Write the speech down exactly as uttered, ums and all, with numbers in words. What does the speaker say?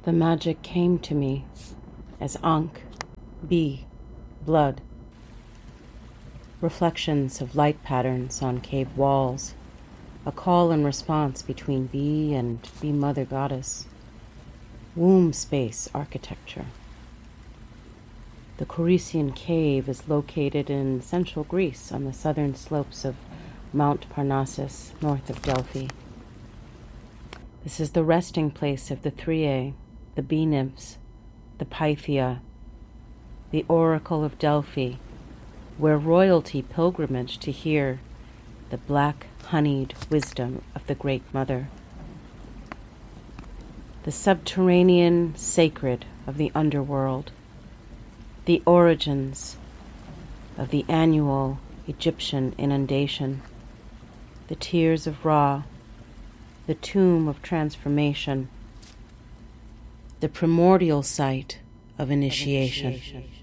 The magic came to me as Ankh, bee, blood. Reflections of light patterns on cave walls, a call and response between bee and bee mother goddess. Womb space architecture. The Corycian cave is located in central Greece on the southern slopes of Mount Parnassus, north of Delphi. This is the resting place of the Thriae, the bee nymphs, the Pythia, the Oracle of Delphi, where royalty pilgrimaged to hear the black honeyed wisdom of the Great Mother. The subterranean sacred of the underworld, the origins of the annual Egyptian inundation, the tears of Ra, the tomb of transformation, the primordial site of initiation. Of initiation.